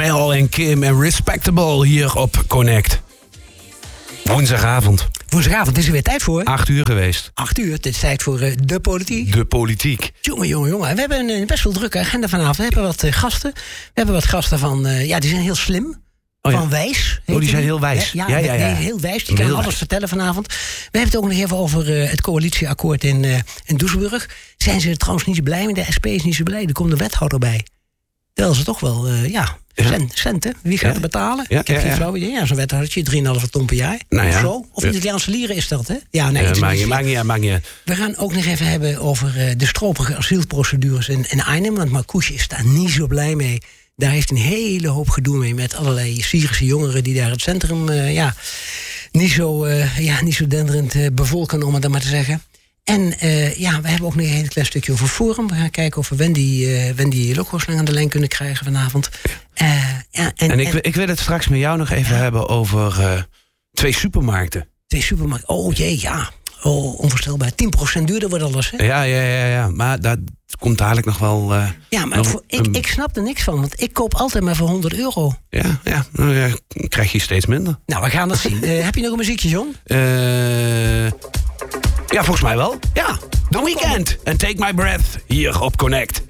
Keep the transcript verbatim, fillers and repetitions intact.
Mel en Kim en Respectable hier op Connect. Woensdagavond. Woensdagavond is er weer tijd voor. Acht uur geweest. Acht uur, het is tijd voor uh, de politiek. De politiek. Jongen, jongen, jongen. We hebben een best wel drukke agenda vanavond. We hebben wat uh, gasten. We hebben wat gasten van, uh, ja, die zijn heel slim. Oh, ja. Van wijs. Oh, die zijn heel wijs. Ja, ja, ja, ja. Nee, heel wijs. Die kan alles wijs. vertellen vanavond. We hebben het ook nog even over uh, het coalitieakkoord in, uh, in Doesburg. Zijn ze er trouwens niet zo blij mee? De S P is niet zo blij. Er komt een wethouder bij. Terwijl ze toch wel, uh, ja, cent, centen. Wie gaat ja. er betalen? Ja, Ik heb ja, geen ja. flauw idee. Ja, zo'n wethoudertje, drieënhalve ton per jaar. Nou ja. Of zo. Of ja. Italiaanse lieren is dat, hè? Ja, nee. Uh, maak je, maak je, maak je. We gaan ook nog even hebben over uh, de stroperige asielprocedures in, in Arnhem. Want Marcouch is daar niet zo blij mee. Daar heeft een hele hoop gedoe mee met allerlei Syrische jongeren die daar het centrum uh, ja, niet zo, uh, ja, niet zo denderend uh, bevolken, om het dan maar te zeggen. En uh, ja, we hebben ook nog een heel klein stukje over Forum. We gaan kijken of we Wendy, uh, Wendy Lokhorslang aan de lijn kunnen krijgen vanavond. Uh, ja, en en, ik, en ik wil het straks met jou nog even ja. hebben over uh, twee supermarkten. Twee supermarkten, oh jee, ja. Oh, onvoorstelbaar. tien procent duurder wordt alles, hè? Ja, ja, ja, ja. Maar dat komt dadelijk nog wel... Uh, ja, maar nog, voor, ik, ik snap er niks van, want ik koop altijd maar voor honderd euro. Ja, ja, nou ja, krijg je steeds minder. Nou, we gaan dat zien. Uh, heb je nog een muziekje, John? Uh, ja, volgens mij wel. Ja, The Weeknd en Take My Breath hier op Connect.